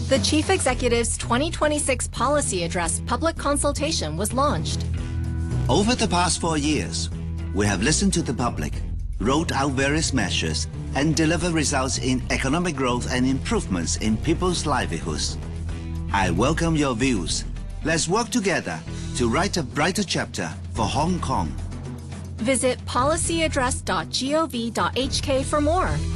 The Chief Executive's 2026 Policy Address public consultation was launched. Over the past 4 years, we have listened to the public, rolled out various measures, and delivered results in economic growth and improvements in people's livelihoods. I welcome your views. Let's work together to write a brighter chapter for Hong Kong. Visit policyaddress.gov.hk for more.